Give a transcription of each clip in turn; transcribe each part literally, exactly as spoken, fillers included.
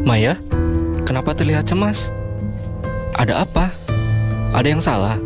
Maya, kenapa terlihat cemas? Ada apa? Ada yang salah?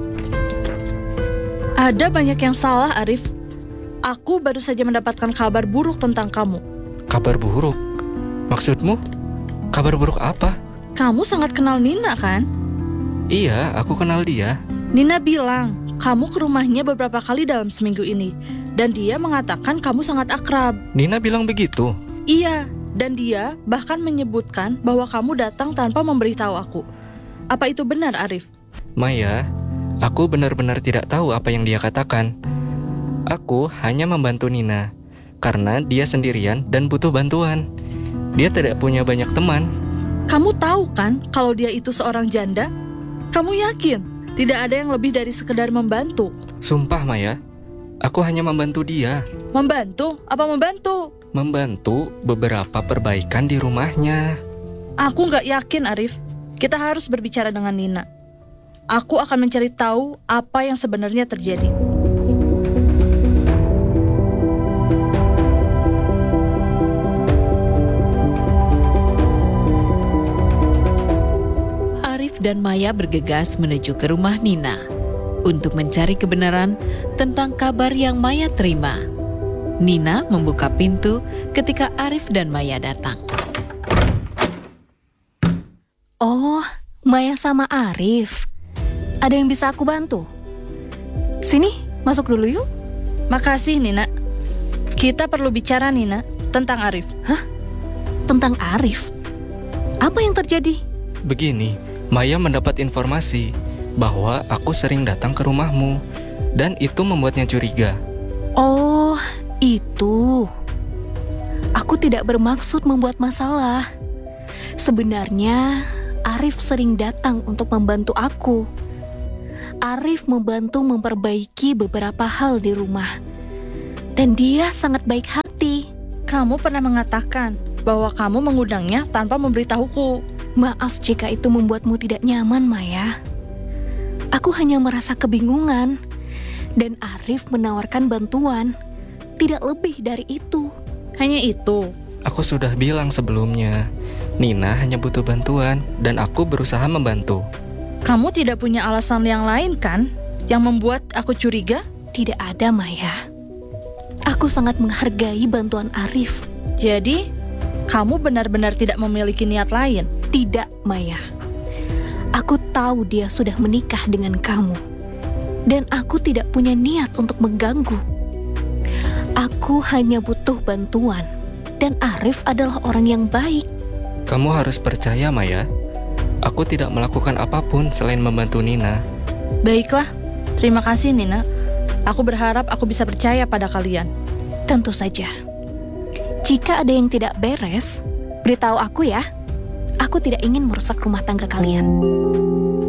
Ada banyak yang salah, Arif. Aku baru saja mendapatkan kabar buruk tentang kamu. Kabar buruk? Maksudmu? Kabar buruk apa? Kamu sangat kenal Nina, kan? Iya, aku kenal dia. Nina bilang, kamu ke rumahnya beberapa kali dalam seminggu ini. Dan dia mengatakan kamu sangat akrab. Nina bilang begitu? Iya, dan dia bahkan menyebutkan bahwa kamu datang tanpa memberitahu aku. Apa itu benar, Arif? Maya, aku benar-benar tidak tahu apa yang dia katakan. Aku hanya membantu Nina karena dia sendirian dan butuh bantuan. Dia tidak punya banyak teman. Kamu tahu kan kalau dia itu seorang janda? Kamu yakin tidak ada yang lebih dari sekedar membantu? Sumpah, Maya, aku hanya membantu dia. Membantu? Apa membantu? Membantu beberapa perbaikan di rumahnya. Aku nggak yakin, Arif. Kita harus berbicara dengan Nina. Aku akan mencari tahu apa yang sebenarnya terjadi. Arif dan Maya bergegas menuju ke rumah Nina untuk mencari kebenaran tentang kabar yang Maya terima. Nina membuka pintu ketika Arif dan Maya datang. Oh, Maya sama Arif. Ada yang bisa aku bantu? Sini, masuk dulu yuk. Makasih, Nina. Kita perlu bicara, Nina, tentang Arif. Hah? Tentang Arif? Apa yang terjadi? Begini, Maya mendapat informasi bahwa aku sering datang ke rumahmu, dan itu membuatnya curiga. Oh, itu. Aku tidak bermaksud membuat masalah. Sebenarnya, Arif sering datang untuk membantu aku. Arif membantu memperbaiki beberapa hal di rumah. Dan dia sangat baik hati. Kamu pernah mengatakan bahwa kamu mengundangnya tanpa memberitahuku. Maaf jika itu membuatmu tidak nyaman, Maya. Aku hanya merasa kebingungan. Dan Arif menawarkan bantuan. Tidak lebih dari itu. Hanya itu. Aku sudah bilang sebelumnya, Nina hanya butuh bantuan dan aku berusaha membantu. Kamu tidak punya alasan yang lain kan yang membuat aku curiga? Tidak ada, Maya. Aku sangat menghargai bantuan Arif. Jadi, kamu benar-benar tidak memiliki niat lain? Tidak, Maya. Aku tahu dia sudah menikah dengan kamu. Dan aku tidak punya niat untuk mengganggu. Aku hanya butuh bantuan. Dan Arif adalah orang yang baik. Kamu harus percaya, Maya. Aku tidak melakukan apapun selain membantu Nina. Baiklah, terima kasih, Nina. Aku berharap aku bisa percaya pada kalian. Tentu saja. Jika ada yang tidak beres, beritahu aku ya. Aku tidak ingin merusak rumah tangga kalian.